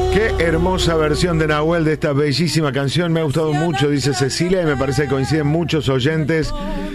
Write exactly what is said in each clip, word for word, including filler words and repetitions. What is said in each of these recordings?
Qué hermosa versión de Nahuel de esta bellísima canción. Me ha gustado mucho, dice Cecilia, y me parece que coinciden muchos oyentes.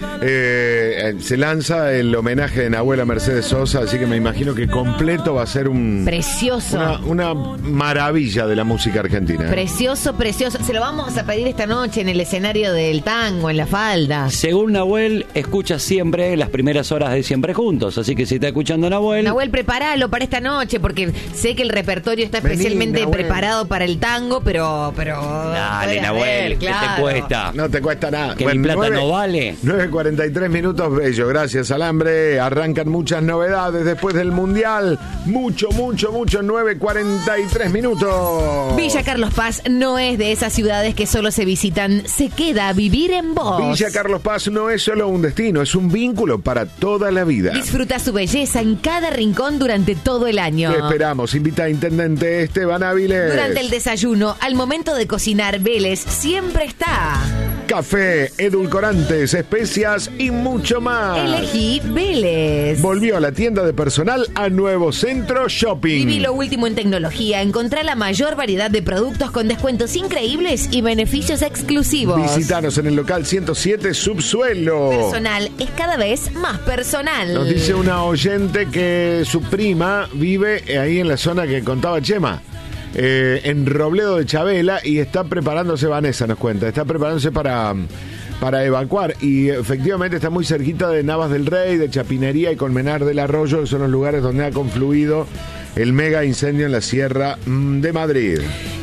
Eh, se lanza el homenaje de Nahuel a Mercedes Sosa, así que me imagino que completo va a ser un... Precioso. Una, una maravilla de la música argentina. Precioso, precioso. Se lo vamos a pedir esta noche en el escenario del tango, en la falda. Según Nahuel, escucha siempre las primeras horas de Siempre Juntos, así que si está escuchando Nahuel... Nahuel, prepáralo para esta noche, porque sé que el repertorio está especialmente Vení, preparado para el tango, pero... pero Dale, Nahuel, ver, claro. ¿Qué te cuesta? No te cuesta nada. Que bueno, mi plata nueve, no vale. nueve cuarenta y tres minutos, bello. Gracias, Alambre. Arrancan muchas novedades después del Mundial. Mucho, mucho, mucho. nueve cuarenta y tres minutos. Villa Carlos Paz no es de esas ciudades que solo se visitan, se queda a vivir en vos. Villa Carlos Paz no es solo un destino, es un vínculo para toda la vida. Disfruta su belleza en cada rincón durante todo el año. Te esperamos. Invita a Intendente Esteban Áviles. Durante el desayuno, al momento de cocinar, Vélez siempre está. Café, edulcorantes, especias y mucho más. Elegí Vélez. Volvió a la tienda de personal a Nuevo Centro Shopping. Viví lo último en tecnología. Encontrá la mayor variedad de productos con descuentos increíbles y beneficios exclusivos. Visítanos en el local ciento siete Subsuelo. Personal es cada vez más personal. Nos dice una oyente que su prima vive ahí en la zona que contaba Chema. Eh, en Robledo de Chabela, y está preparándose, Vanessa nos cuenta, está preparándose para, para evacuar, y efectivamente está muy cerquita de Navas del Rey, de Chapinería y Colmenar del Arroyo, que son los lugares donde ha confluido el mega incendio en la Sierra de Madrid.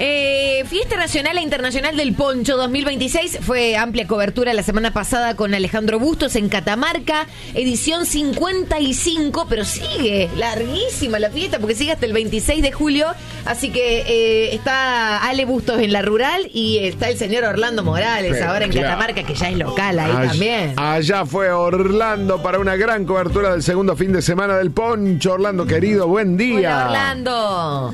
Eh, Fiesta Nacional e Internacional del Poncho dos mil veintiséis. Fue amplia cobertura la semana pasada con Alejandro Bustos en Catamarca. Edición cincuenta y cinco, pero sigue larguísima la fiesta porque sigue hasta el veintiséis de julio. Así que eh, está Ale Bustos en la rural y está el señor Orlando Morales pero, ahora en claro. Catamarca, que ya es local ahí allá, también. Allá fue Orlando para una gran cobertura del segundo fin de semana del Poncho. Orlando, querido, buen día. Hola, Orlando.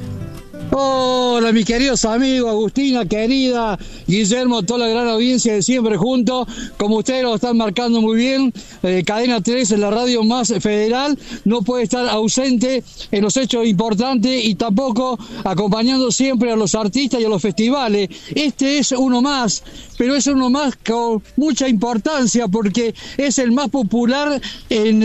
Hola, mis queridos amigos, Agustina, querida, Guillermo, toda la gran audiencia de Siempre Juntos. Como ustedes lo están marcando muy bien, eh, Cadena tres es la radio más federal, no puede estar ausente en los hechos importantes y tampoco acompañando siempre a los artistas y a los festivales. Este es uno más, pero es uno más con mucha importancia porque es el más popular en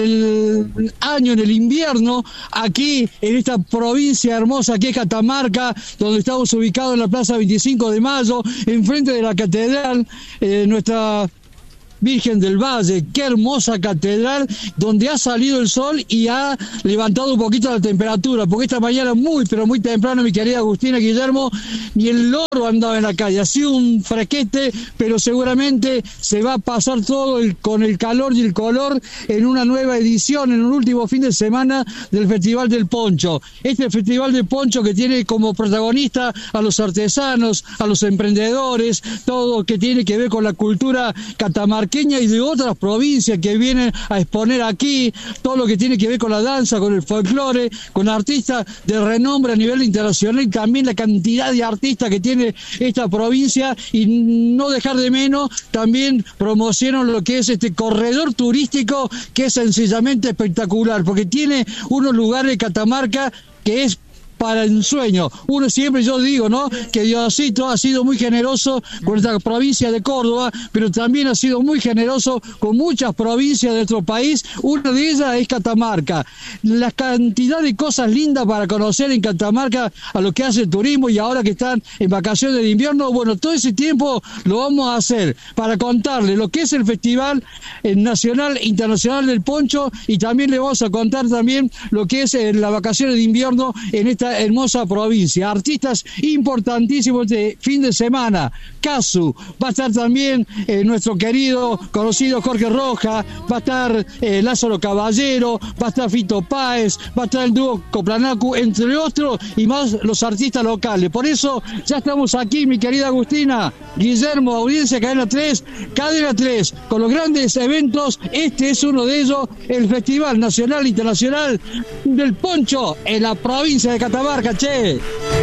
el año, en el invierno, aquí en esta provincia hermosa que es Catamarca, donde estamos ubicados en la Plaza veinticinco de Mayo, enfrente de la catedral, eh, nuestra Virgen del Valle. Qué hermosa catedral, donde ha salido el sol y ha levantado un poquito la temperatura, porque esta mañana muy, pero muy temprano, mi querida Agustina, Guillermo, ni el loro andaba en la calle. Ha sido un fresquete, pero seguramente se va a pasar todo el, con el calor y el color en una nueva edición, en un último fin de semana del Festival del Poncho. Este Festival del Poncho que tiene como protagonista a los artesanos, a los emprendedores, todo lo que tiene que ver con la cultura catamarqueña y de otras provincias que vienen a exponer aquí, todo lo que tiene que ver con la danza, con el folclore, con artistas de renombre a nivel internacional y también la cantidad de artistas que tiene esta provincia, y no dejar de menos, también promocionan lo que es este corredor turístico que es sencillamente espectacular, porque tiene unos lugares de Catamarca que es para el sueño. Uno siempre, yo digo, ¿no?, que Diosito ha sido muy generoso con esta provincia de Córdoba, pero también ha sido muy generoso con muchas provincias de nuestro país. Una de ellas es Catamarca. La cantidad de cosas lindas para conocer en Catamarca, a lo que hace el turismo, y ahora que están en vacaciones de invierno, bueno, todo ese tiempo lo vamos a hacer para contarles lo que es el Festival Nacional e Internacional del Poncho, y también le vamos a contar también lo que es eh, las vacaciones de invierno en esta hermosa provincia. Artistas importantísimos de fin de semana. Casu, va a estar también eh, nuestro querido, conocido Jorge Roja, va a estar eh, Lázaro Caballero, va a estar Fito Páez, va a estar el dúo Coplanacu, entre otros, y más los artistas locales. Por eso ya estamos aquí, mi querida Agustina, Guillermo, audiencia Cadena tres, Cadena tres, con los grandes eventos. Este es uno de ellos, el Festival Nacional e Internacional del Poncho en la provincia de Catamarca. Marca, che.